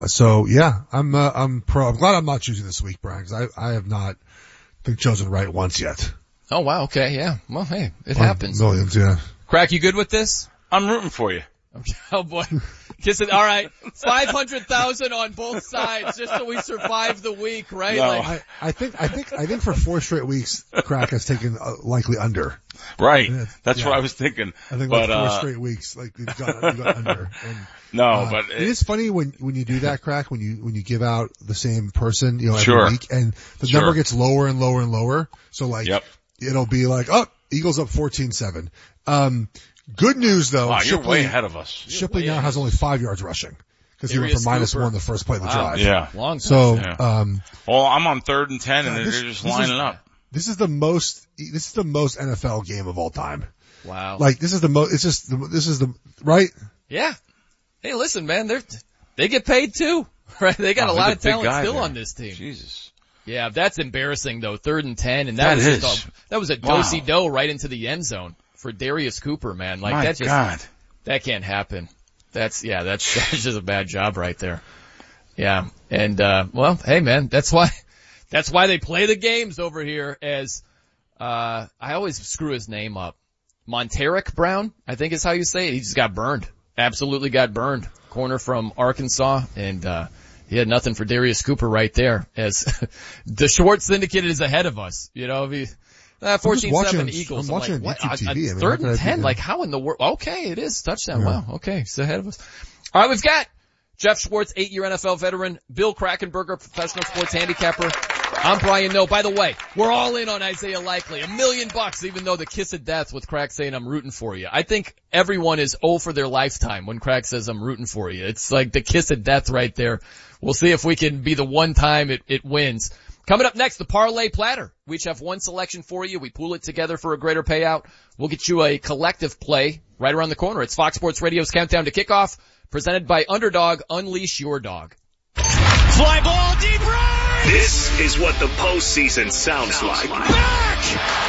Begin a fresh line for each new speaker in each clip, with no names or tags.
So yeah, I'm glad I'm not choosing this week, Brian, because I have not been chosen right once yet.
Oh wow, okay, yeah. Well, hey, it happens.
Millions, yeah.
Crack, you good with this?
I'm rooting for you.
Oh boy. Kiss it. All right. 500,000 on both sides just so we survive the week, right?
No.
Like,
I think for 4 straight weeks, Crack has taken likely under.
Right. That's what I was thinking.
I think
but,
4 straight weeks, like we've got under. And,
no, but
it is funny when you do that, Crack, when you give out the same person, every
Sure.
week, and the number gets lower and lower and lower. So like, it'll be like, Eagles up 14-7. Good news though.
Wow, you're
Shipley,
way ahead of us.
Shipley now has only 5 yards rushing because he went for -1 the first play of the drive.
Yeah.
Long time.
So,
well, I'm on 3rd and 10 and they're just lining up.
This is the most NFL game of all time.
Wow.
Like this is the right?
Yeah. Hey, listen, man, they get paid too, right? They got a lot of talent still on this team.
Jesus.
Yeah, that's embarrassing though. 3rd and 10, and
that
was a do-si-do right into the end zone for Darius Cooper, man. Like that can't happen. That's just a bad job right there. Yeah. And well, hey man, that's why they play the games over here as I always screw his name up. Montaric Brown, I think is how you say it. He just got burned. Absolutely got burned. Corner from Arkansas, and he had nothing for Darius Cooper right there as the Schwartz Syndicate is ahead of us. 14-7 Eagles.
I'm watching
like,
what? TV.
3rd and 10, like how in the world? Okay, it is touchdown. Yeah. Wow. Okay, he's ahead of us. All right, we've got Jeff Schwartz, 8-year NFL veteran, Bill Krackomberger, professional sports handicapper. I'm Brian Noe. By the way, we're all in on Isaiah Likely. $1 million, even though the kiss of death with Crack saying I'm rooting for you. I think everyone is 0 for their lifetime when Crack says I'm rooting for you. It's like the kiss of death right there. We'll see if we can be the one time it wins. Coming up next, the Parlay Platter. We each have one selection for you. We pool it together for a greater payout. We'll get you a collective play right around the corner. It's Fox Sports Radio's Countdown to Kickoff, presented by Underdog. Unleash your dog.
Fly ball deep right!
This is what the postseason sounds like.
Back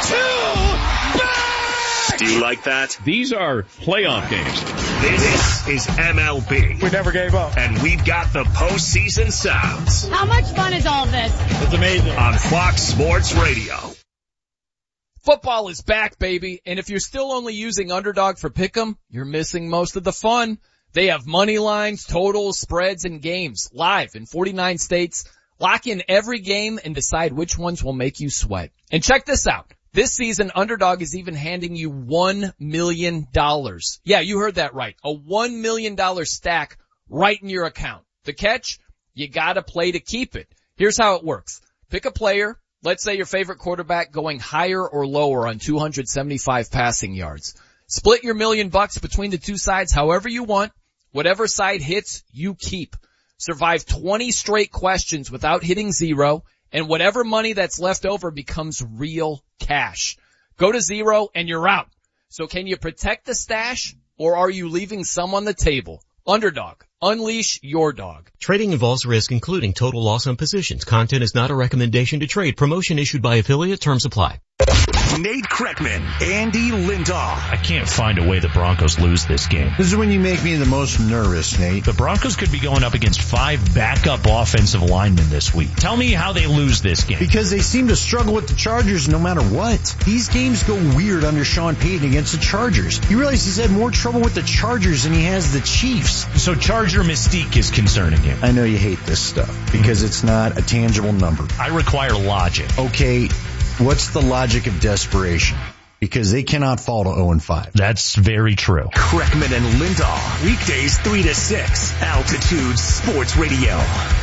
to back!
Do you like that?
These are playoff games.
This is MLB.
We never gave up.
And we've got the postseason sounds.
How much fun is all this?
It's amazing.
On Fox Sports Radio.
Football is back, baby. And if you're still only using Underdog for Pick'em, you're missing most of the fun. They have money lines, totals, spreads, and games live in 49 states. Lock in every game and decide which ones will make you sweat. And check this out. This season, Underdog is even handing you $1 million. Yeah, you heard that right. A $1 million stack right in your account. The catch? You gotta play to keep it. Here's how it works. Pick a player. Let's say your favorite quarterback going higher or lower on 275 passing yards. Split your $1 million between the two sides however you want. Whatever side hits, you keep. Survive 20 straight questions without hitting zero, and whatever money that's left over becomes real cash. Go to zero and you're out. So can you protect the stash, or are you leaving some on the table? Underdog. Unleash your dog.
Trading involves risk, including total loss on positions. Content is not a recommendation to trade. Promotion issued by affiliate. Terms apply.
Nate Kreckman, Andy Lindahl.
I can't find a way the Broncos lose this game.
This is when you make me the most nervous, Nate.
The Broncos could be going up against 5 backup offensive linemen this week. Tell me how they lose this game.
Because they seem to struggle with the Chargers no matter what. These games go weird under Sean Payton against the Chargers. You realize he's had more trouble with the Chargers than he has the Chiefs.
So Charger mystique is concerning him.
I know you hate this stuff because it's not a tangible number.
I require logic.
Okay, what's the logic of desperation? Because they cannot fall to 0-5.
That's very true.
Kreckman and Lindahl. Weekdays 3 to 6. Altitude Sports Radio.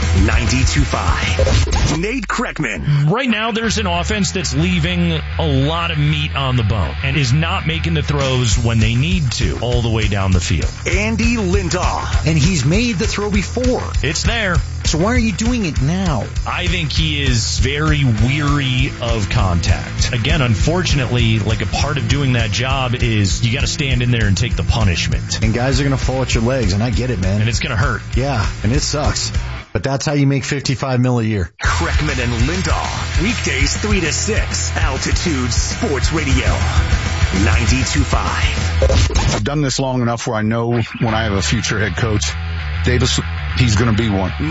92.5. Nate Kreckman.
Right now there's an offense that's leaving a lot of meat on the bone and is not making the throws when they need to all the way down the field.
Andy Lindahl.
And he's made the throw before.
It's there.
So why are you doing it now?
I think he is very weary of contact. Again, unfortunately, like a part of doing that job is you got to stand in there and take the punishment.
And guys are going to fall at your legs, and I get it, man.
And it's going to hurt.
Yeah, and it sucks. But that's how you make $55 million a year.
Kreckman and Lindahl. Weekdays 3 to 6. Altitude Sports Radio. 92.5.
I've done this long enough where I know when I have a future head coach, Davis
he's going to be one.